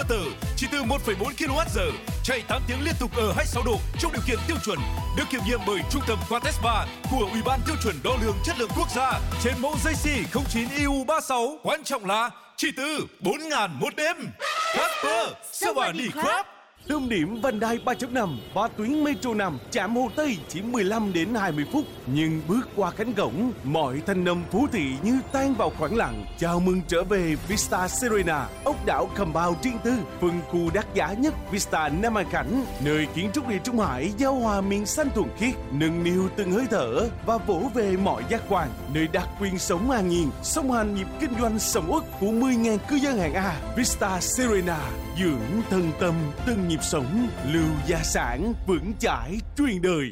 inverter chỉ từ 1,4 kWh, chạy 8 tiếng liên tục ở 26 độ trong điều kiện tiêu chuẩn, được kiểm nghiệm bởi Trung tâm Quatest 3 của Ủy ban tiêu chuẩn đo lường chất lượng quốc gia trên mẫu JC 09 EU36. Quan trọng là chỉ từ 4.000 một đêm. Casper, Savani Club. Tâm điểm vành đai 3.5 và tuyến Metro 5 chạm Hồ Tây chỉ 15 đến 20 phút. Nhưng bước qua cánh cổng, mọi thanh âm phố thị như tan vào khoảng lặng. Chào mừng trở về Vista Serena, ốc đảo Compound riêng tư, phân khu đắt giá nhất Vista Nam An Khánh, nơi kiến trúc địa Trung Hải giao hòa miền xanh thuần khiết, nâng niu từng hơi thở và vỗ về mọi giác quan. Nơi đặc quyền sống an nhiên, song hành nhịp kinh doanh sầm uất của 10.000 cư dân hạng A. Vista Serena, dưỡng thân tâm từng nhịp sống, lưu gia sản vững chãi truyền đời.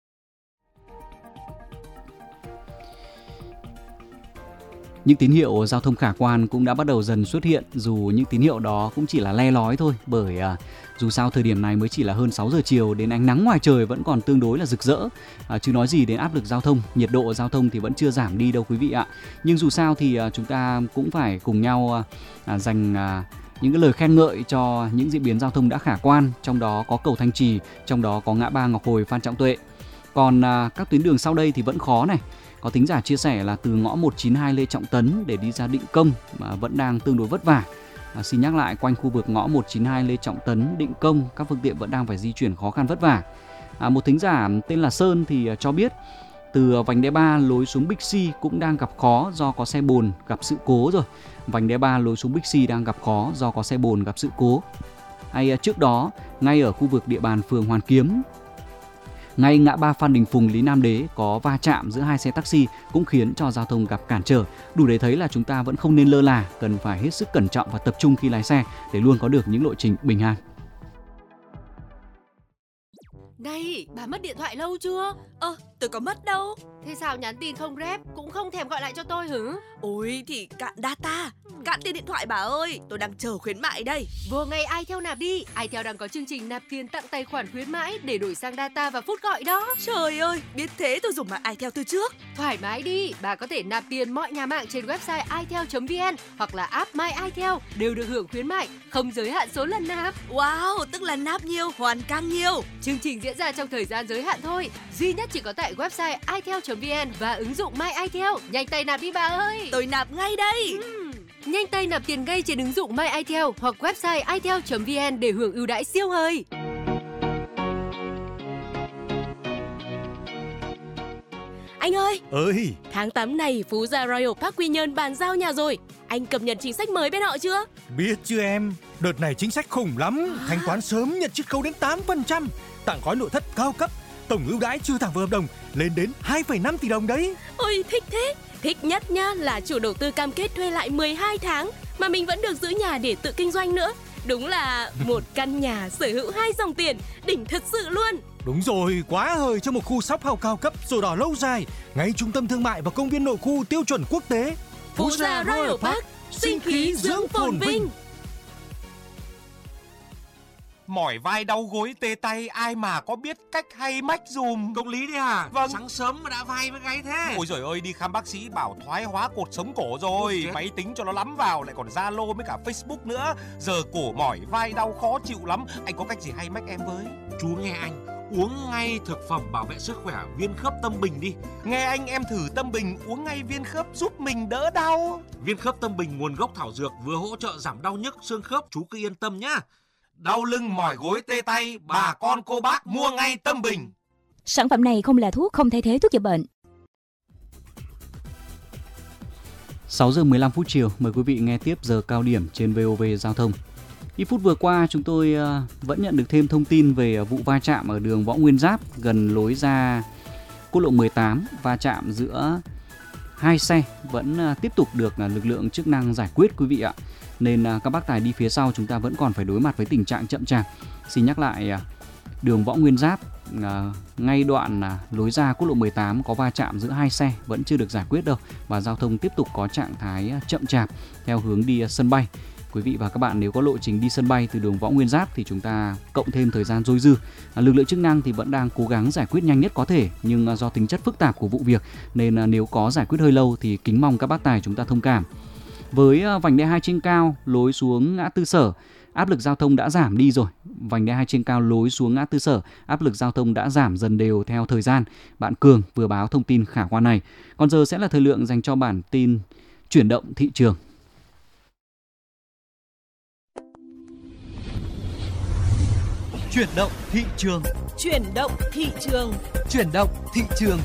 Những tín hiệu giao thông khả quan cũng đã bắt đầu dần xuất hiện, dù những tín hiệu đó cũng chỉ là le lói thôi, bởi dù sao thời điểm này mới chỉ là hơn 6 giờ chiều, đến ánh nắng ngoài trời vẫn còn tương đối là rực rỡ, chứ nói gì đến áp lực giao thông, nhiệt độ giao thông thì vẫn chưa giảm đi đâu quý vị ạ. Nhưng dù sao thì chúng ta cũng phải cùng nhau dành những cái lời khen ngợi cho những diễn biến giao thông đã khả quan, trong đó có cầu Thanh Trì, trong đó có ngã ba Ngọc Hồi, Phan Trọng Tuệ. Còn các tuyến đường sau đây thì vẫn khó này. Có thính giả chia sẻ là từ ngõ 192 Lê Trọng Tấn để đi ra Định Công mà vẫn đang tương đối vất vả. Xin nhắc lại, quanh khu vực ngõ 192 Lê Trọng Tấn, Định Công, các phương tiện vẫn đang phải di chuyển khó khăn vất vả. Một thính giả tên là Sơn thì cho biết từ vành đai 3 lối xuống Bixi cũng đang gặp khó do có xe bồn gặp sự cố rồi. Vành đai 3 lối xuống Bixi đang gặp khó do có xe bồn gặp sự cố. Hay trước đó, ngay ở khu vực địa bàn phường Hoàn Kiếm, ngay ngã ba Phan Đình Phùng, Lý Nam Đế có va chạm giữa hai xe taxi cũng khiến cho giao thông gặp cản trở. Đủ để thấy là chúng ta vẫn không nên lơ là, cần phải hết sức cẩn trọng và tập trung khi lái xe để luôn có được những lộ trình bình an. Này, bà mất điện thoại lâu chưa? Tôi có mất đâu. Thế sao nhắn tin không rep, cũng không thèm gọi lại cho tôi hử? Ôi thì cạn data, cạn tiền điện thoại bà ơi. Tôi đang chờ khuyến mại đây. Vừa ngày iTel nạp đi. iTel đang có chương trình nạp tiền tặng tài khoản khuyến mãi để đổi sang data và phút gọi đó. Trời ơi, biết thế tôi dùng mạng iTel từ trước. Thoải mái đi, bà có thể nạp tiền mọi nhà mạng trên website itel.vn hoặc là app My iTel đều được hưởng khuyến mại, không giới hạn số lần nạp. Wow, tức là nạp nhiều, hoàn càng nhiều. Chương trình diễn ra trong thời gian giới hạn thôi, duy nhất chỉ có tại website itel.vn và ứng dụng My iTel. Nhanh tay nạp đi bà ơi. Tôi nạp ngay đây. Nhanh tay nạp tiền ngay trên ứng dụng My iTel hoặc website itel.vn để hưởng ưu đãi siêu hời. Anh ơi, ơi, tháng 8 này Phú Gia Royal Park Quy Nhơn bàn giao nhà rồi. Anh cập nhật chính sách mới bên họ chưa? biết chứ em. Đợt này chính sách khủng lắm. Thanh toán sớm nhận chiết khấu đến 8%. Tặng gói nội thất cao cấp. Tổng ưu đãi chưa thẳng vào hợp đồng lên đến 2,5 tỷ đồng đấy. Ôi thích thế. Thích nhất nhá là chủ đầu tư cam kết thuê lại 12 tháng mà mình vẫn được giữ nhà để tự kinh doanh nữa. Đúng là một căn nhà sở hữu 2 dòng tiền, đỉnh thật sự luôn. Đúng rồi, quá hời cho một khu shop house cao cấp, sổ đỏ lâu dài, ngay trung tâm thương mại và công viên nội khu tiêu chuẩn quốc tế. Phú Gia Royal Park, sinh khí dưỡng phồn vinh. Mỏi vai đau gối tê tay, ai mà có biết cách hay mách dùm. Công lý đấy à? Vâng. Sáng sớm mà đã vai với gáy thế. Ôi giời ơi, đi khám bác sĩ bảo thoái hóa cột sống cổ rồi. Máy tính cho nó lắm vào, lại còn Zalo với cả Facebook nữa. Giờ cổ mỏi vai đau khó chịu lắm. Anh có cách gì hay mách em với? Chú nghe anh, uống ngay thực phẩm bảo vệ sức khỏe Viên Khớp Tâm Bình đi. Nghe anh, em thử Tâm Bình uống ngay viên khớp giúp mình đỡ đau. Viên Khớp Tâm Bình nguồn gốc thảo dược, vừa hỗ trợ giảm đau nhức xương khớp, chú cứ yên tâm nhá. Đau lưng mỏi gối tê tay, bà con cô bác mua ngay Tâm Bình. Sản phẩm này không là thuốc, không thay thế thuốc chữa bệnh. 6 giờ 15 phút chiều, mời quý vị nghe tiếp giờ cao điểm trên VOV Giao thông. Ít phút vừa qua chúng tôi vẫn nhận được thêm thông tin về vụ va chạm ở đường Võ Nguyên Giáp gần lối ra quốc lộ 18, va chạm giữa hai xe vẫn tiếp tục được lực lượng chức năng giải quyết quý vị ạ. Nên các bác tài đi phía sau chúng ta vẫn còn phải đối mặt với tình trạng chậm chạp. Xin nhắc lại, đường Võ Nguyên Giáp ngay đoạn lối ra quốc lộ 18 có va chạm giữa hai xe vẫn chưa được giải quyết đâu, và giao thông tiếp tục có trạng thái chậm chạp theo hướng đi sân bay. Quý vị và các bạn nếu có lộ trình đi sân bay từ đường Võ Nguyên Giáp thì chúng ta cộng thêm thời gian dôi dư. Lực lượng chức năng thì vẫn đang cố gắng giải quyết nhanh nhất có thể, nhưng do tính chất phức tạp của vụ việc nên nếu có giải quyết hơi lâu thì kính mong các bác tài chúng ta thông cảm. Với vành đai 2 trên cao lối xuống ngã tư Sở, áp lực giao thông đã giảm đi rồi. Vành đai 2 trên cao lối xuống ngã tư Sở, áp lực giao thông đã giảm dần đều theo thời gian. Bạn Cường vừa báo thông tin khả quan này. Còn giờ sẽ là thời lượng dành cho bản tin chuyển động thị trường. Chuyển động thị trường. Chuyển động thị trường. Chuyển động thị trường.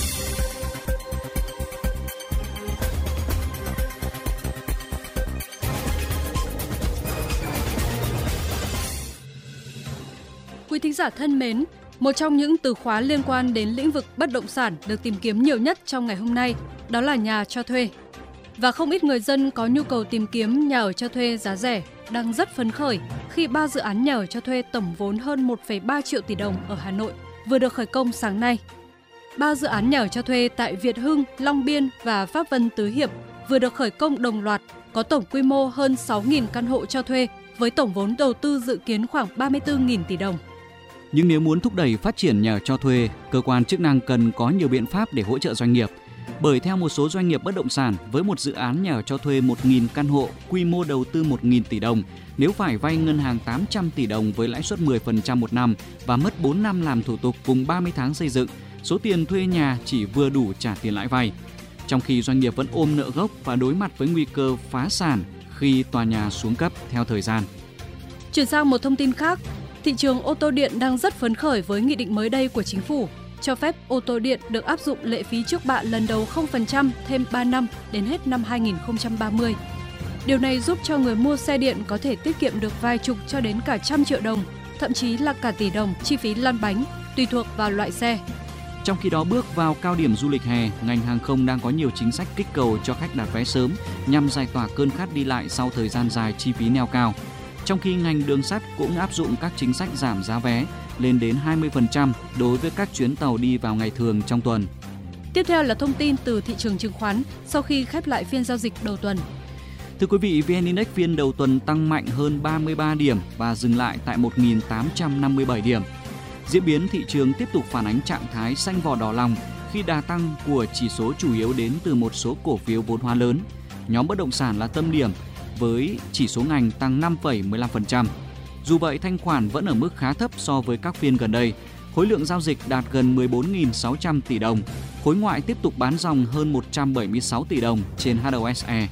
Quý thính giả thân mến, một trong những từ khóa liên quan đến lĩnh vực bất động sản được tìm kiếm nhiều nhất trong ngày hôm nay đó là nhà cho thuê. Và không ít người dân có nhu cầu tìm kiếm nhà ở cho thuê giá rẻ đang rất phấn khởi khi 3 dự án nhà ở cho thuê tổng vốn hơn 1,3 triệu tỷ đồng ở Hà Nội vừa được khởi công sáng nay. 3 dự án nhà ở cho thuê tại Việt Hưng, Long Biên và Pháp Vân Tứ Hiệp vừa được khởi công đồng loạt, có tổng quy mô hơn 6.000 căn hộ cho thuê với tổng vốn đầu tư dự kiến khoảng 34.000 tỷ đồng. Nhưng nếu muốn thúc đẩy phát triển nhà ở cho thuê, cơ quan chức năng cần có nhiều biện pháp để hỗ trợ doanh nghiệp. Bởi theo một số doanh nghiệp bất động sản, với một dự án nhà ở cho thuê 1.000 căn hộ, quy mô đầu tư 1.000 tỷ đồng, nếu phải vay ngân hàng 800 tỷ đồng với lãi suất 10% một năm và mất 4 năm làm thủ tục cùng 30 tháng xây dựng, số tiền thuê nhà chỉ vừa đủ trả tiền lãi vay. Trong khi doanh nghiệp vẫn ôm nợ gốc và đối mặt với nguy cơ phá sản khi tòa nhà xuống cấp theo thời gian. Chuyển sang một thông tin khác, thị trường ô tô điện đang rất phấn khởi với nghị định mới đây của chính phủ, cho phép ô tô điện được áp dụng lệ phí trước bạ lần đầu 0% thêm 3 năm đến hết năm 2030. Điều này giúp cho người mua xe điện có thể tiết kiệm được vài chục cho đến cả trăm triệu đồng, thậm chí là cả tỷ đồng chi phí lăn bánh, tùy thuộc vào loại xe. Trong khi đó, bước vào cao điểm du lịch hè, ngành hàng không đang có nhiều chính sách kích cầu cho khách đặt vé sớm nhằm giải tỏa cơn khát đi lại sau thời gian dài chi phí neo cao. Trong khi ngành đường sắt cũng áp dụng các chính sách giảm giá vé lên đến 20% đối với các chuyến tàu đi vào ngày thường trong tuần. Tiếp theo là thông tin từ thị trường chứng khoán sau khi khép lại phiên giao dịch đầu tuần. Thưa quý vị, VN Index phiên đầu tuần tăng mạnh hơn 33 điểm và dừng lại tại 1.857 điểm. Diễn biến thị trường tiếp tục phản ánh trạng thái xanh vỏ đỏ lòng khi đà tăng của chỉ số chủ yếu đến từ một số cổ phiếu vốn hóa lớn. Nhóm bất động sản là tâm điểm với chỉ số ngành tăng 5,15%. Dù vậy, thanh khoản vẫn ở mức khá thấp so với các phiên gần đây. Khối lượng giao dịch đạt gần 14.600 tỷ đồng. Khối ngoại tiếp tục bán dòng hơn 176 tỷ đồng trên HOSE.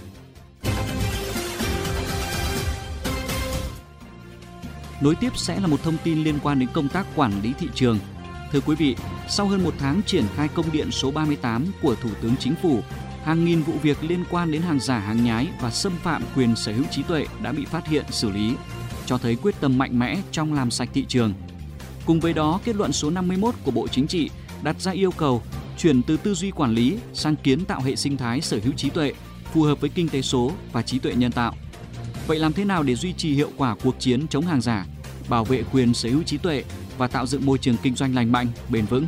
Nối tiếp sẽ là một thông tin liên quan đến công tác quản lý thị trường. Thưa quý vị, sau hơn một tháng triển khai công điện số 38 của Thủ tướng Chính phủ, hàng nghìn vụ việc liên quan đến hàng giả, hàng nhái và xâm phạm quyền sở hữu trí tuệ đã bị phát hiện, xử lý, cho thấy quyết tâm mạnh mẽ trong làm sạch thị trường. Cùng với đó, kết luận số 51 của Bộ Chính trị đặt ra yêu cầu chuyển từ tư duy quản lý sang kiến tạo hệ sinh thái sở hữu trí tuệ phù hợp với kinh tế số và trí tuệ nhân tạo. Vậy làm thế nào để duy trì hiệu quả cuộc chiến chống hàng giả, bảo vệ quyền sở hữu trí tuệ và tạo dựng môi trường kinh doanh lành mạnh, bền vững?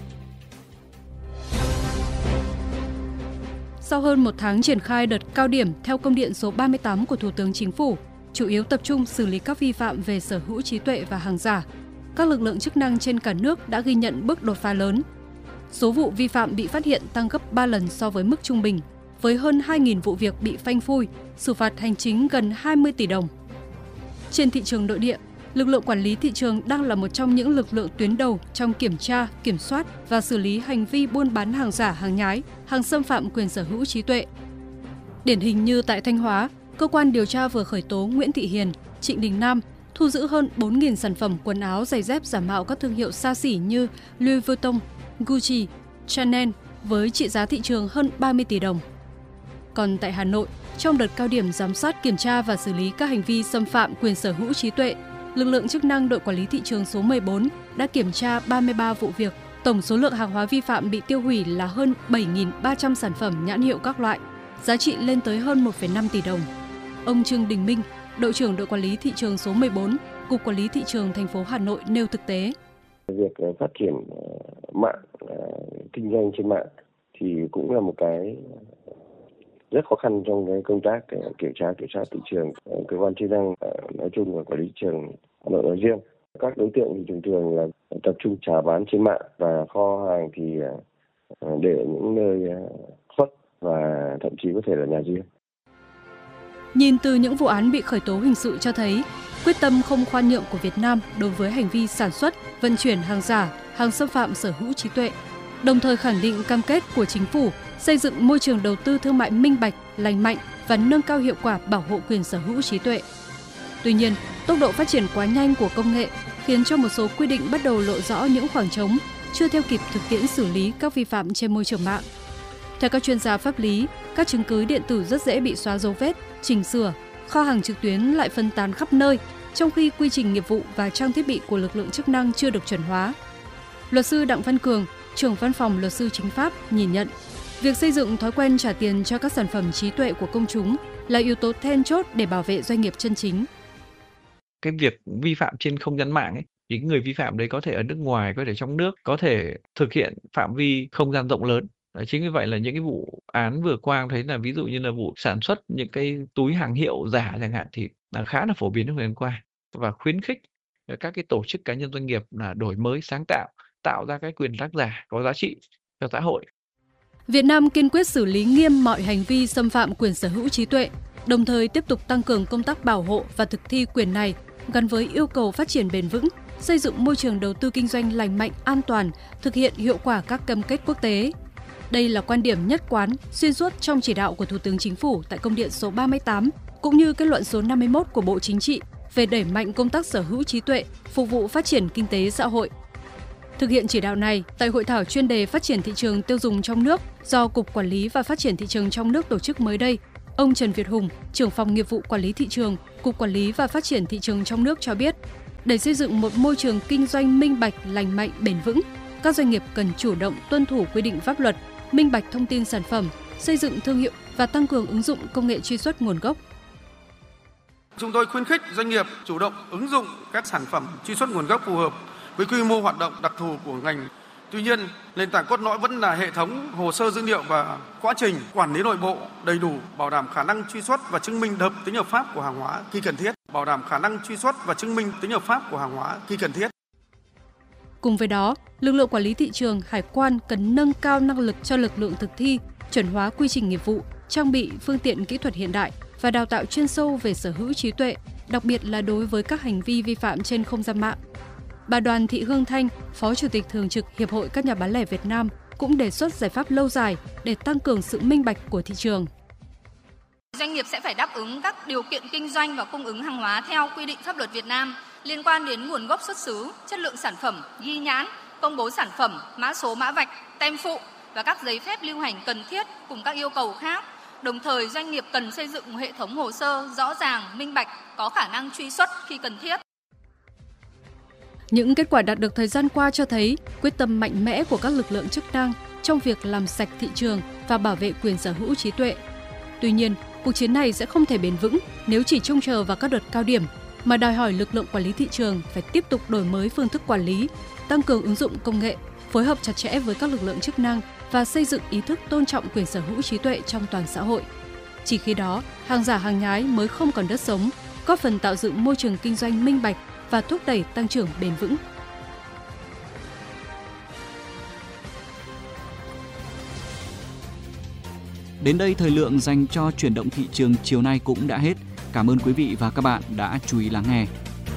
Sau hơn một tháng triển khai đợt cao điểm theo công điện số 38 của Thủ tướng Chính phủ, chủ yếu tập trung xử lý các vi phạm về sở hữu trí tuệ và hàng giả, các lực lượng chức năng trên cả nước đã ghi nhận bước đột phá lớn. Số vụ vi phạm bị phát hiện tăng gấp 3 lần so với mức trung bình, với hơn 2.000 vụ việc bị phanh phui, xử phạt hành chính gần 20 tỷ đồng. Trên thị trường nội địa, lực lượng quản lý thị trường đang là một trong những lực lượng tuyến đầu trong kiểm tra, kiểm soát và xử lý hành vi buôn bán hàng giả, hàng nhái, hàng xâm phạm quyền sở hữu trí tuệ. Điển hình như tại Thanh Hóa, cơ quan điều tra vừa khởi tố Nguyễn Thị Hiền, Trịnh Đình Nam, thu giữ hơn 4.000 sản phẩm quần áo, giày dép giả mạo các thương hiệu xa xỉ như Louis Vuitton, Gucci, Chanel với trị giá thị trường hơn 30 tỷ đồng. Còn tại Hà Nội, trong đợt cao điểm giám sát, kiểm tra và xử lý các hành vi xâm phạm quyền sở hữu trí tuệ, lực lượng chức năng đội quản lý thị trường số 14 đã kiểm tra 33 vụ việc. Tổng số lượng hàng hóa vi phạm bị tiêu hủy là hơn 7.300 sản phẩm nhãn hiệu các loại, giá trị lên tới hơn 1,5 tỷ đồng. Ông Trương Đình Minh, đội trưởng đội quản lý thị trường số 14, Cục Quản lý Thị trường thành phố Hà Nội nêu thực tế. Việc phát triển mạng, kinh doanh trên mạng thì cũng là một cái rất khó khăn trong cái công tác kiểm soát thị trường. Cơ quan chức năng nói chung và quản lý thị trường Hà Nội nói riêng. Các đối tượng thì thường là tập trung chào bán trên mạng và kho hàng thì để ở những nơi khuất và thậm chí có thể là nhà riêng. Nhìn từ những vụ án bị khởi tố hình sự cho thấy, quyết tâm không khoan nhượng của Việt Nam đối với hành vi sản xuất, vận chuyển hàng giả, hàng xâm phạm sở hữu trí tuệ, đồng thời khẳng định cam kết của chính phủ xây dựng môi trường đầu tư thương mại minh bạch, lành mạnh và nâng cao hiệu quả bảo hộ quyền sở hữu trí tuệ. Tuy nhiên, tốc độ phát triển quá nhanh của công nghệ khiến cho một số quy định bắt đầu lộ rõ những khoảng trống, chưa theo kịp thực tiễn xử lý các vi phạm trên môi trường mạng. Theo các chuyên gia pháp lý, các chứng cứ điện tử rất dễ bị xóa dấu vết, chỉnh sửa, kho hàng trực tuyến lại phân tán khắp nơi, trong khi quy trình nghiệp vụ và trang thiết bị của lực lượng chức năng chưa được chuẩn hóa. Luật sư Đặng Văn Cường, trưởng văn phòng luật sư chính pháp, nhìn nhận, việc xây dựng thói quen trả tiền cho các sản phẩm trí tuệ của công chúng là yếu tố then chốt để bảo vệ doanh nghiệp chân chính. Cái việc vi phạm trên không gian mạng ấy, thì người vi phạm đấy có thể ở nước ngoài, có thể trong nước, có thể thực hiện phạm vi không gian rộng lớn. Chính vì vậy là những cái vụ án vừa qua thấy là ví dụ như là vụ sản xuất những cái túi hàng hiệu giả chẳng hạn thì là khá là phổ biến trong thời gian qua, và khuyến khích các cái tổ chức cá nhân doanh nghiệp là đổi mới sáng tạo, tạo ra cái quyền tác giả có giá trị cho xã hội. Việt Nam kiên quyết xử lý nghiêm mọi hành vi xâm phạm quyền sở hữu trí tuệ, đồng thời tiếp tục tăng cường công tác bảo hộ và thực thi quyền này gắn với yêu cầu phát triển bền vững, xây dựng môi trường đầu tư kinh doanh lành mạnh, an toàn, thực hiện hiệu quả các cam kết quốc tế. Đây là quan điểm nhất quán, xuyên suốt trong chỉ đạo của Thủ tướng Chính phủ tại công điện số 38, cũng như kết luận số 51 của Bộ Chính trị về đẩy mạnh công tác sở hữu trí tuệ, phục vụ phát triển kinh tế xã hội. Thực hiện chỉ đạo này, tại Hội thảo chuyên đề phát triển thị trường tiêu dùng trong nước do Cục Quản lý và Phát triển thị trường trong nước tổ chức mới đây, ông Trần Việt Hùng, trưởng phòng nghiệp vụ quản lý thị trường, Cục Quản lý và Phát triển thị trường trong nước cho biết, để xây dựng một môi trường kinh doanh minh bạch, lành mạnh, bền vững, các doanh nghiệp cần chủ động tuân thủ quy định pháp luật, minh bạch thông tin sản phẩm, xây dựng thương hiệu và tăng cường ứng dụng công nghệ truy xuất nguồn gốc. Chúng tôi khuyến khích doanh nghiệp chủ động ứng dụng các sản phẩm truy xuất nguồn gốc phù hợp với quy mô hoạt động đặc thù của ngành. Tuy nhiên, nền tảng cốt lõi vẫn là hệ thống hồ sơ dữ liệu và quá trình quản lý nội bộ đầy đủ, bảo đảm khả năng truy xuất và chứng minh tính hợp pháp của hàng hóa khi cần thiết, bảo đảm khả năng truy xuất và chứng minh tính hợp pháp của hàng hóa khi cần thiết. Cùng với đó, lực lượng quản lý thị trường, hải quan cần nâng cao năng lực cho lực lượng thực thi, chuẩn hóa quy trình nghiệp vụ, trang bị phương tiện kỹ thuật hiện đại và đào tạo chuyên sâu về sở hữu trí tuệ, đặc biệt là đối với các hành vi vi phạm trên không gian mạng. Bà Đoàn Thị Hương Thanh, Phó Chủ tịch Thường trực Hiệp hội các nhà bán lẻ Việt Nam cũng đề xuất giải pháp lâu dài để tăng cường sự minh bạch của thị trường. Doanh nghiệp sẽ phải đáp ứng các điều kiện kinh doanh và cung ứng hàng hóa theo quy định pháp luật Việt Nam liên quan đến nguồn gốc xuất xứ, chất lượng sản phẩm, ghi nhãn, công bố sản phẩm, mã số mã vạch, tem phụ và các giấy phép lưu hành cần thiết cùng các yêu cầu khác. Đồng thời, doanh nghiệp cần xây dựng một hệ thống hồ sơ rõ ràng, minh bạch, có khả năng truy xuất khi cần thiết. Những kết quả đạt được thời gian qua cho thấy quyết tâm mạnh mẽ của các lực lượng chức năng trong việc làm sạch thị trường và bảo vệ quyền sở hữu trí tuệ. Tuy nhiên, cuộc chiến này sẽ không thể bền vững nếu chỉ trông chờ vào các đợt cao điểm, mà đòi hỏi lực lượng quản lý thị trường phải tiếp tục đổi mới phương thức quản lý, tăng cường ứng dụng công nghệ, phối hợp chặt chẽ với các lực lượng chức năng và xây dựng ý thức tôn trọng quyền sở hữu trí tuệ trong toàn xã hội. Chỉ khi đó, hàng giả hàng nhái mới không còn đất sống, góp phần tạo dựng môi trường kinh doanh minh bạch và thúc đẩy tăng trưởng bền vững. Đến đây thời lượng dành cho chuyển động thị trường chiều nay cũng đã hết. Cảm ơn quý vị và các bạn đã chú ý lắng nghe.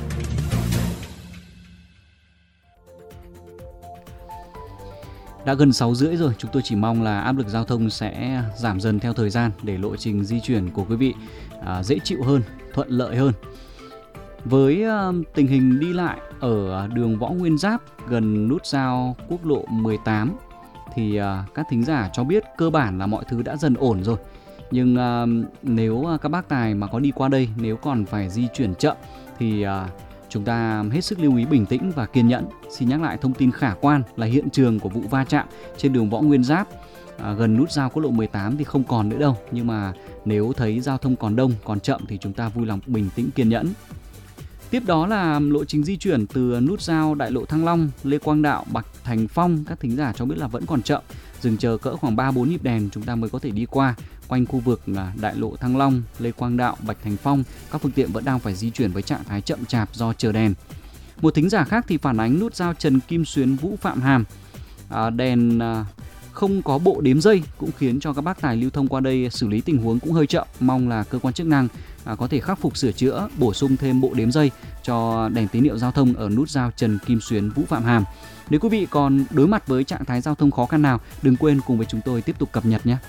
Đã gần 6:30 rồi, chúng tôi chỉ mong là áp lực giao thông sẽ giảm dần theo thời gian để lộ trình di chuyển của quý vị dễ chịu hơn, thuận lợi hơn. Với tình hình đi lại ở đường Võ Nguyên Giáp gần nút giao quốc lộ 18 thì các thính giả cho biết cơ bản là mọi thứ đã dần ổn rồi. Nhưng nếu các bác tài mà có đi qua đây, nếu còn phải di chuyển chậm thì chúng ta hết sức lưu ý bình tĩnh và kiên nhẫn. Xin nhắc lại thông tin khả quan là hiện trường của vụ va chạm trên đường Võ Nguyên Giáp gần nút giao quốc lộ 18 thì không còn nữa đâu. Nhưng mà nếu thấy giao thông còn đông, còn chậm thì chúng ta vui lòng bình tĩnh kiên nhẫn. Tiếp đó là lộ trình di chuyển từ nút giao đại lộ Thăng Long, Lê Quang Đạo, Bạch Thành Phong. Các thính giả cho biết là vẫn còn chậm, dừng chờ cỡ khoảng 3-4 nhịp đèn chúng ta mới có thể đi qua. Quanh khu vực đại lộ Thăng Long, Lê Quang Đạo, Bạch Thành Phong, các phương tiện vẫn đang phải di chuyển với trạng thái chậm chạp do chờ đèn. Một thính giả khác thì phản ánh nút giao Trần Kim Xuyến, Vũ Phạm Hàm, đèn không có bộ đếm giây cũng khiến cho các bác tài lưu thông qua đây xử lý tình huống cũng hơi chậm. Mong là cơ quan chức năng có thể khắc phục sửa chữa, bổ sung thêm bộ đếm giây cho đèn tín hiệu giao thông ở nút giao Trần Kim Xuyến, Vũ Phạm Hàm. Nếu quý vị còn đối mặt với trạng thái giao thông khó khăn nào, đừng quên cùng với chúng tôi tiếp tục cập nhật nhé.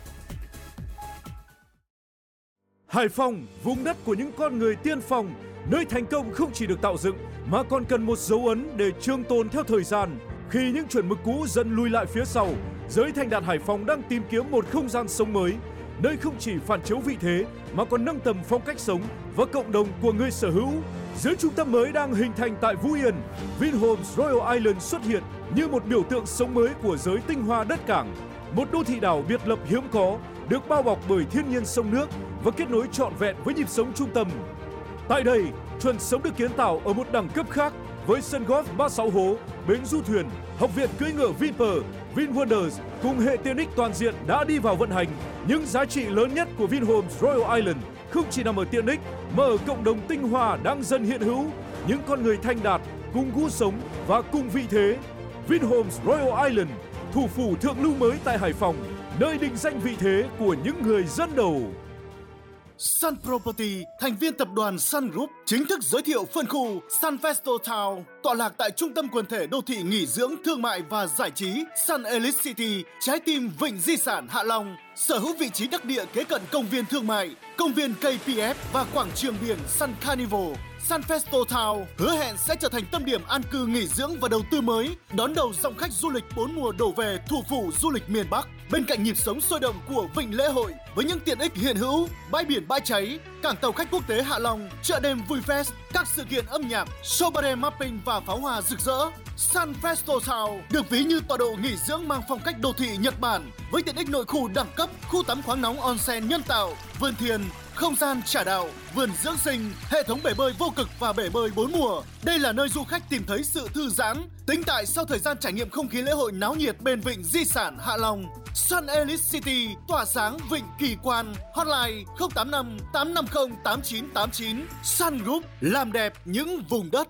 Hải Phòng, vùng đất của những con người tiên phong, nơi thành công không chỉ được tạo dựng mà còn cần một dấu ấn để trường tồn theo thời gian. Khi những chuẩn mực cũ dần lùi lại phía sau, giới thành đạt Hải Phòng đang tìm kiếm một không gian sống mới, nơi không chỉ phản chiếu vị thế mà còn nâng tầm phong cách sống và cộng đồng của người sở hữu. Dưới trung tâm mới đang hình thành tại Phú Yên, Vinhomes Royal Island xuất hiện như một biểu tượng sống mới của giới tinh hoa đất cảng. Một đô thị đảo biệt lập hiếm có, được bao bọc bởi thiên nhiên sông nước và kết nối trọn vẹn với nhịp sống trung tâm. Tại đây, chuẩn sống được kiến tạo ở một đẳng cấp khác với sân golf 36 hố, bến du thuyền, học viện cưỡi ngựa Vinpearl, VinWonders cùng hệ tiện ích toàn diện đã đi vào vận hành. Những giá trị lớn nhất của Vinhomes Royal Island không chỉ nằm ở tiện ích mà ở cộng đồng tinh hoa đang dần hiện hữu, những con người thanh đạt cùng gu sống và cùng vị thế. Vinhomes Royal Island, thủ phủ thượng lưu mới tại Hải Phòng, nơi định danh vị thế của những người dẫn đầu. Sun Property, thành viên tập đoàn Sun Group, chính thức giới thiệu phân khu Sun Festival Town, tọa lạc tại trung tâm quần thể đô thị nghỉ dưỡng, thương mại và giải trí Sun Elite City, trái tim vịnh di sản Hạ Long, sở hữu vị trí đắc địa kế cận công viên thương mại, công viên KPF và quảng trường biển Sun Carnival. Sun Festival Town hứa hẹn sẽ trở thành tâm điểm an cư nghỉ dưỡng và đầu tư mới, đón đầu dòng khách du lịch 4 mùa đổ về thủ phủ du lịch miền Bắc. Bên cạnh nhịp sống sôi động của vịnh lễ hội với những tiện ích hiện hữu, bãi biển bãi cháy, cảng tàu khách quốc tế Hạ Long, chợ đêm vui fest, các sự kiện âm nhạc, show ballet mapping và pháo hoa rực rỡ. Sun Festival Town được ví như tọa độ nghỉ dưỡng mang phong cách đô thị Nhật Bản với tiện ích nội khu đẳng cấp, khu tắm khoáng nóng onsen nhân tạo, vườn thiền, không gian trà đạo, vườn dưỡng sinh, hệ thống bể bơi vô cực và bể bơi 4 mùa. Đây là nơi du khách tìm thấy sự thư giãn, tĩnh tại sau thời gian trải nghiệm không khí lễ hội náo nhiệt bên vịnh di sản Hạ Long. Sun Elite City, tỏa sáng vịnh kỳ quan. Hotline 085 850 8989. Sun Group, làm đẹp những vùng đất.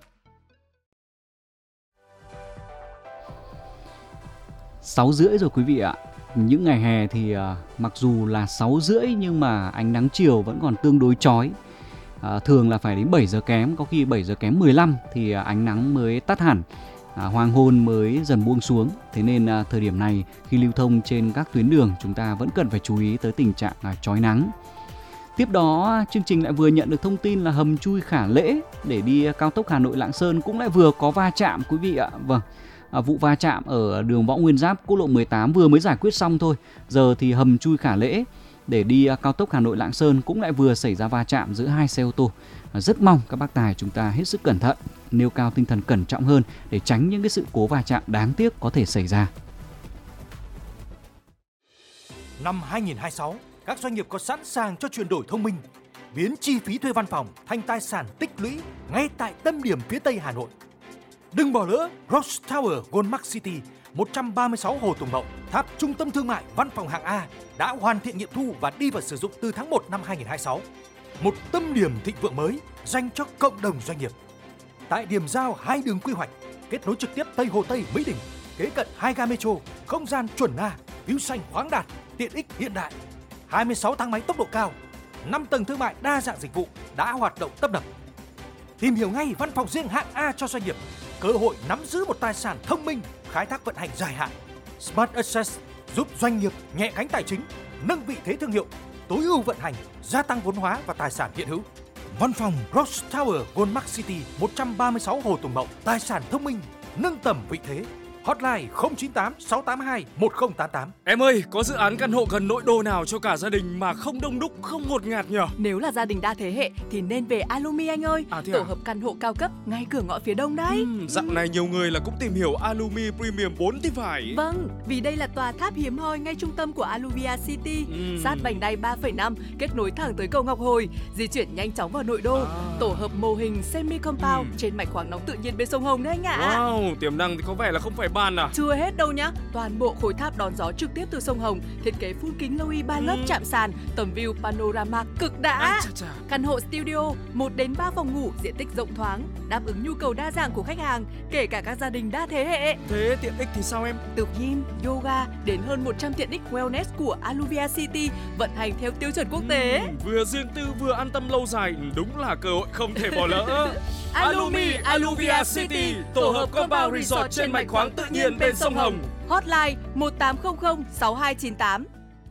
6:30 rồi quý vị ạ. Những ngày hè thì mặc dù là 6:30 nhưng mà ánh nắng chiều vẫn còn tương đối chói. Thường là phải đến 7 giờ kém, có khi 7 giờ kém 15 thì ánh nắng mới tắt hẳn, hoàng hôn mới dần buông xuống. Thế nên thời điểm này khi lưu thông trên các tuyến đường chúng ta vẫn cần phải chú ý tới tình trạng chói nắng. Tiếp đó chương trình lại vừa nhận được thông tin là hầm chui Khả Lễ để đi cao tốc Hà Nội Lạng Sơn cũng lại vừa có va chạm quý vị ạ. Vâng. Vụ va chạm ở đường Võ Nguyên Giáp, quốc lộ 18 vừa mới giải quyết xong thôi. Giờ thì hầm chui Khả Lễ để đi cao tốc Hà Nội Lạng Sơn cũng lại vừa xảy ra va chạm giữa hai xe ô tô. Rất mong các bác tài chúng ta hết sức cẩn thận, nêu cao tinh thần cẩn trọng hơn để tránh những cái sự cố va chạm đáng tiếc có thể xảy ra. Năm 2026, các doanh nghiệp có sẵn sàng cho chuyển đổi thông minh, biến chi phí thuê văn phòng thành tài sản tích lũy ngay tại tâm điểm phía Tây Hà Nội. Đừng bỏ lỡ Ross Tower Goldmark City, 136 Hồ Tùng Mậu, tháp trung tâm thương mại văn phòng hạng A đã hoàn thiện nghiệm thu và đi vào sử dụng từ tháng 1 năm 2026. Một tâm điểm thịnh vượng mới dành cho cộng đồng doanh nghiệp. Tại điểm giao hai đường quy hoạch, kết nối trực tiếp Tây Hồ Tây Mỹ Đình, kế cận 2 ga metro, không gian chuẩn A, view xanh khoáng đạt, tiện ích hiện đại. 26 thang máy tốc độ cao, 5 tầng thương mại đa dạng dịch vụ đã hoạt động tấp nập. Tìm hiểu ngay văn phòng riêng hạng A cho doanh nghiệp, cơ hội nắm giữ một tài sản thông minh, khai thác vận hành dài hạn. Smart Access giúp doanh nghiệp nhẹ gánh tài chính, nâng vị thế thương hiệu, tối ưu vận hành, gia tăng vốn hóa và tài sản hiện hữu. Văn phòng Ross Tower Goldmark City, 136 Hồ Tùng Mậu, tài sản thông minh, nâng tầm vị thế. Hotline 098 682 1088. Em ơi, có dự án căn hộ gần nội đô nào cho cả gia đình mà không đông đúc, không ngột ngạt nhỉ? Nếu là gia đình đa thế hệ thì nên về Alumi anh ơi. Tổ hợp căn hộ cao cấp ngay cửa ngõ phía đông đấy. Dạo này nhiều người là cũng tìm hiểu Alumi Premium 4 thì phải. Vâng, vì đây là tòa tháp hiếm hoi ngay trung tâm của Aluvia City, sát vành đai 3,5, kết nối thẳng tới cầu Ngọc Hồi, di chuyển nhanh chóng vào nội đô. Tổ hợp mô hình semi compound trên mạch khoáng nóng tự nhiên bên sông Hồng đấy anh ạ. Wow, tiềm năng thì có vẻ là không phải Ban à? Chưa hết đâu nhá. Toàn bộ khối tháp đón gió trực tiếp từ sông Hồng, thiết kế phun kính lâu 3 lớp chạm sàn, tầm view panorama cực đã. Căn hộ studio 1 đến 3 phòng ngủ, diện tích rộng thoáng, đáp ứng nhu cầu đa dạng của khách hàng, kể cả các gia đình đa thế hệ. Thế tiện ích thì sao em? Từ gym, yoga đến hơn 100 tiện ích wellness của Aluvia City vận hành theo tiêu chuẩn quốc tế. Vừa riêng tư vừa an tâm lâu dài, đúng là cơ hội không thể bỏ lỡ. Alumi Aluvia City, tổ hợp compound resort trên mạch khoáng tự nhiên bên sông Hồng. Hotline 1800 6298.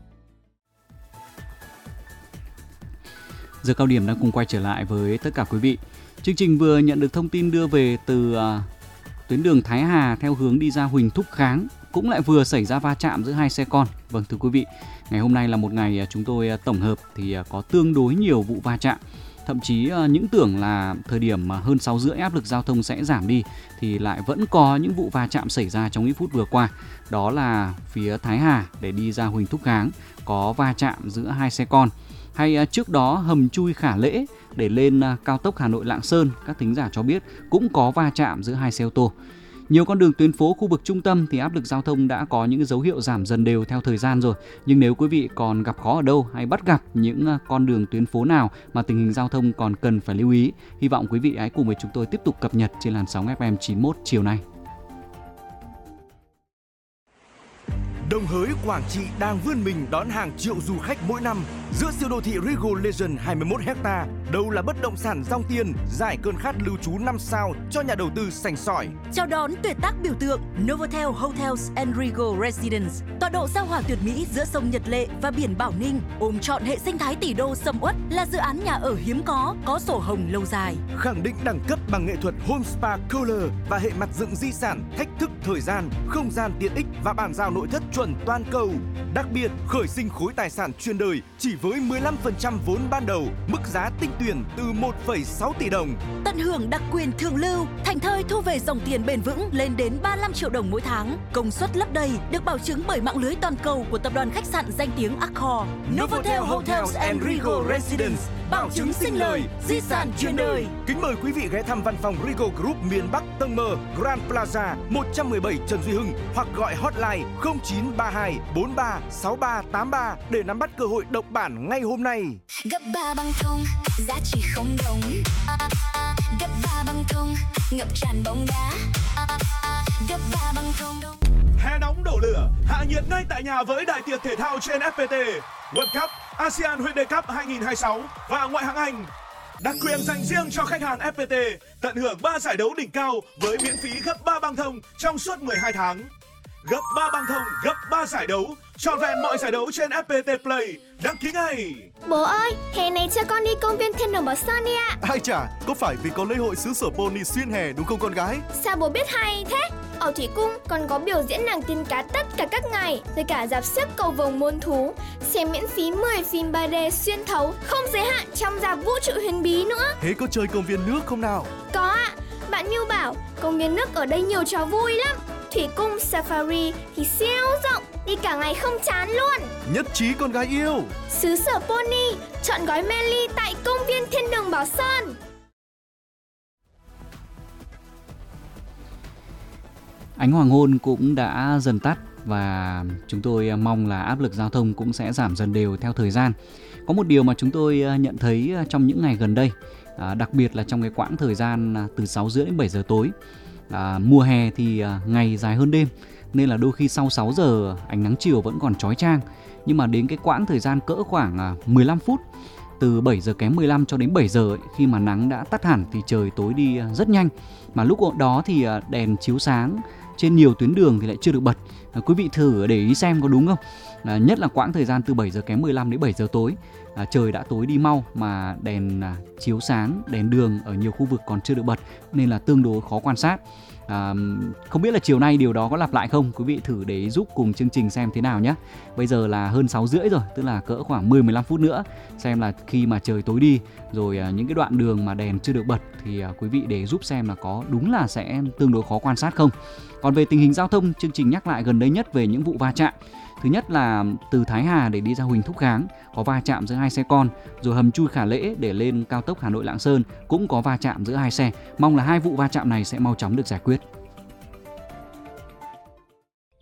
Giờ cao điểm đang cùng quay trở lại với tất cả quý vị. Chương trình vừa nhận được thông tin đưa về từ tuyến đường Thái Hà theo hướng đi ra Huỳnh Thúc Kháng, cũng lại vừa xảy ra va chạm giữa hai xe con. Vâng thưa quý vị, ngày hôm nay là một ngày chúng tôi tổng hợp thì có tương đối nhiều vụ va chạm. Thậm chí những tưởng là thời điểm hơn 6 rưỡi áp lực giao thông sẽ giảm đi thì lại vẫn có những vụ va chạm xảy ra trong ít phút vừa qua. Đó là phía Thái Hà để đi ra Huỳnh Thúc Kháng có va chạm giữa hai xe con. Hay trước đó hầm chui Khả Lễ để lên cao tốc Hà Nội Lạng Sơn, các thính giả cho biết cũng có va chạm giữa hai xe ô tô. Nhiều con đường tuyến phố khu vực trung tâm thì áp lực giao thông đã có những dấu hiệu giảm dần đều theo thời gian rồi. Nhưng nếu quý vị còn gặp khó ở đâu hay bắt gặp những con đường tuyến phố nào mà tình hình giao thông còn cần phải lưu ý, hy vọng quý vị hãy cùng với chúng tôi tiếp tục cập nhật trên làn sóng FM 91 chiều nay. Đồng hới Quảng Trị đang vươn mình đón hàng triệu du khách mỗi năm. Giữa siêu đô thị Regal Legend 21 ha, đâu là bất động sản dòng tiền, giải cơn khát lưu trú 5 sao cho nhà đầu tư sành sỏi. Chào đón tuyệt tác biểu tượng Novotel Hotels and Regal Residence, tọa độ giao hòa tuyệt mỹ giữa sông Nhật Lệ và biển Bảo Ninh, ôm trọn hệ sinh thái tỷ đô sầm uất, là dự án nhà ở hiếm có sổ hồng lâu dài. Khẳng định đẳng cấp bằng nghệ thuật Home Spa Color và hệ mặt dựng di sản, thách thức thời gian, không gian tiện ích và bàn giao nội thất chuẩn toàn cầu. Đặc biệt, khởi sinh khối tài sản chuyên đời chỉ với 15% vốn ban đầu, mức giá tinh tuyển từ 1,6 tỷ đồng. Tận hưởng đặc quyền thường lưu, thành thơi thu về dòng tiền bền vững lên đến 35 triệu đồng mỗi tháng. Công suất lấp đầy được bảo chứng bởi mạng lưới toàn cầu của tập đoàn khách sạn danh tiếng Accor. Novotel Hotels and Regal Residence, bảo chứng sinh lời, di sản chuyên đời. Kính mời quý vị ghé thăm văn phòng Regal Group miền Bắc tầng M, Grand Plaza 117 Trần Duy Hưng hoặc gọi hotline 0932 43 6383 để nắm bắt cơ hội độc bản ngay hôm nay. Gấp 3 băng thông, giá trị không đồng. Gấp 3 băng thông, ngập tràn bóng đá. Gấp 3 băng thông. Hè nóng đổ lửa, hạ nhiệt ngay tại nhà với đại tiệc thể thao trên FPT. World Cup, ASEAN Hyundai Cup 2026 và ngoại hạng Anh. Đặc quyền dành riêng cho khách hàng FPT, tận hưởng 3 giải đấu đỉnh cao với miễn phí gấp 3 băng thông trong suốt 12 tháng. Gấp 3 băng thông, gấp 3 giải đấu, trọn vẹn mọi giải đấu trên FPT Play. Đăng ký ngay. Bố ơi, hè này cho con đi công viên Thiên Đường Bảo Sơn đi ạ. Ai chả, có phải vì có lễ hội xứ sở pony xuyên hè đúng không con gái? Sao bố biết hay thế? Ở Thủy Cung còn có biểu diễn nàng tiên cá tất cả các ngày, rồi cả rạp xiếc cầu vồng muôn thú, xem miễn phí 10 phim 3D xuyên thấu, không giới hạn trong rạp vũ trụ huyền bí nữa. Thế có chơi công viên nước không nào? Có ạ, bạn Như bảo công viên nước ở đây nhiều trò vui lắm. Thủy Cung Safari thì siêu rộng, đi cả ngày không chán luôn. Nhất trí con gái yêu. Xứ sở pony, chọn gói mê ly tại công viên Thiên Đường Bảo Sơn. Ánh hoàng hôn cũng đã dần tắt và chúng tôi mong là áp lực giao thông cũng sẽ giảm dần đều theo thời gian. Có một điều mà chúng tôi nhận thấy trong những ngày gần đây, đặc biệt là trong cái quãng thời gian từ 6 rưỡi đến 7 giờ tối. Mùa hè thì ngày dài hơn đêm, nên là đôi khi sau 6 giờ ánh nắng chiều vẫn còn chói chang. Nhưng mà đến cái quãng thời gian cỡ khoảng 15 phút, từ 7 giờ kém 15 cho đến 7 giờ ấy, khi mà nắng đã tắt hẳn thì trời tối đi rất nhanh. Mà lúc đó thì đèn chiếu sáng trên nhiều tuyến đường thì lại chưa được bật. Quý vị thử để ý xem có đúng không? Nhất là quãng thời gian từ 7 giờ kém 15 đến 7 giờ tối, trời đã tối đi mau mà đèn chiếu sáng, đèn đường ở nhiều khu vực còn chưa được bật, nên là tương đối khó quan sát. Không biết là chiều nay điều đó có lặp lại không? Quý vị thử để giúp cùng chương trình xem thế nào nhé. Bây giờ là hơn 6 rưỡi rồi, tức là cỡ khoảng 10-15 phút nữa, xem là khi mà trời tối đi rồi những cái đoạn đường mà đèn chưa được bật thì quý vị để giúp xem là có đúng là sẽ tương đối khó quan sát không. Còn về tình hình giao thông, chương trình nhắc lại gần đây nhất về những vụ va chạm. Thứ nhất là từ Thái Hà để đi ra Huỳnh Thúc Kháng có va chạm giữa hai xe con, rồi hầm chui Khả Lễ để lên cao tốc Hà Nội Lạng Sơn cũng có va chạm giữa hai xe. Mong là hai vụ va chạm này sẽ mau chóng được giải quyết.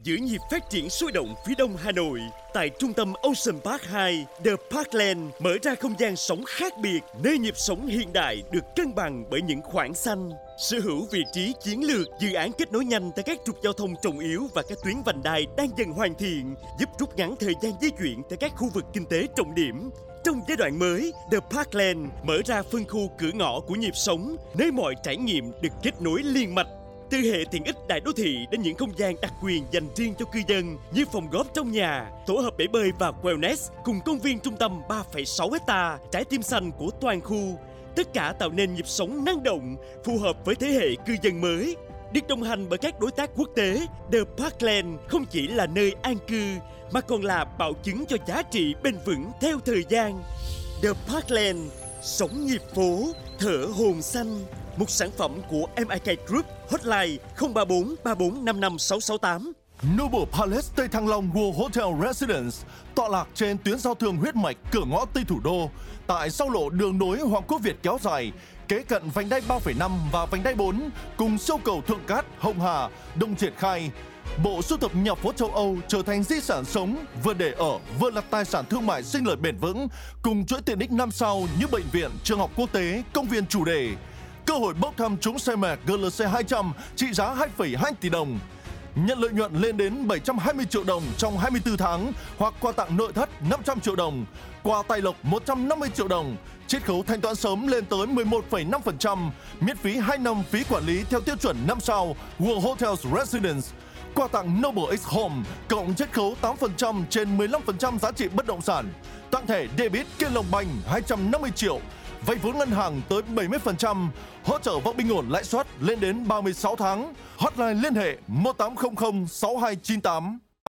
Giữ nhịp phát triển sôi động phía đông Hà Nội, tại trung tâm Ocean Park 2, The Parkland mở ra không gian sống khác biệt, nơi nhịp sống hiện đại được cân bằng bởi những khoảng xanh. Sở hữu vị trí chiến lược, dự án kết nối nhanh tại các trục giao thông trọng yếu và các tuyến vành đai đang dần hoàn thiện, giúp rút ngắn thời gian di chuyển tại các khu vực kinh tế trọng điểm. Trong giai đoạn mới, The Parkland mở ra phân khu cửa ngõ của nhịp sống, nơi mọi trải nghiệm được kết nối liên mạch. Từ hệ tiện ích đại đô thị đến những không gian đặc quyền dành riêng cho cư dân như phòng góp trong nhà, tổ hợp bể bơi và wellness cùng công viên trung tâm 3,6 hecta, trái tim xanh của toàn khu. Tất cả tạo nên nhịp sống năng động, phù hợp với thế hệ cư dân mới. Được đồng hành bởi các đối tác quốc tế, The Parkland không chỉ là nơi an cư mà còn là bảo chứng cho giá trị bền vững theo thời gian. The Parkland, sống nhịp phố, thở hồn xanh. Một sản phẩm của MIK Group, hotline 034 3455 668. Noble Palace Tây Thăng Long World Hotel Residence tọa lạc trên tuyến giao thương huyết mạch cửa ngõ Tây Thủ Đô, tại sau lộ đường nối Hoàng Quốc Việt kéo dài, kế cận vành đai 3,5 và vành đai 4, cùng siêu cầu Thượng Cát, Hồng Hà, Đông triển khai. Bộ sưu tập nhà phố châu Âu trở thành di sản sống, vừa để ở, vừa là tài sản thương mại sinh lời bền vững, cùng chuỗi tiện ích 5 sao như bệnh viện, trường học quốc tế, công viên chủ đề. Cơ hội bốc thăm trúng xe Merc GLC 200 trị giá 2,2 tỷ đồng. Nhận lợi nhuận lên đến 720 triệu đồng trong 24 tháng hoặc quà tặng nội thất 500 triệu đồng, quà tài lộc 150 triệu đồng, chiết khấu thanh toán sớm lên tới 11,5%, miễn phí 2 năm phí quản lý theo tiêu chuẩn 5 sao World Hotels Residence. Quà tặng Noble X Home cộng chiết khấu 8% trên 15% giá trị bất động sản. Tặng thẻ debit Kiên Long Bank 250 triệu. Vay vốn ngân hàng tới 70%, hỗ trợ vay bình ổn lãi suất lên đến 36 tháng. Hotline liên hệ 1800 6298.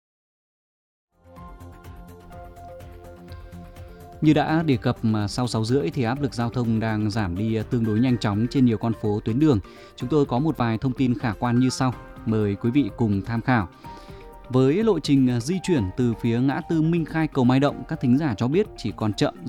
Như đã đề cập mà sau 6 rưỡi thì áp lực giao thông đang giảm đi tương đối nhanh chóng trên nhiều con phố tuyến đường. Chúng tôi có một vài thông tin khả quan như sau. Mời quý vị cùng tham khảo. Với lộ trình di chuyển từ phía ngã tư Minh Khai cầu Mai Động, các thính giả cho biết chỉ còn chậm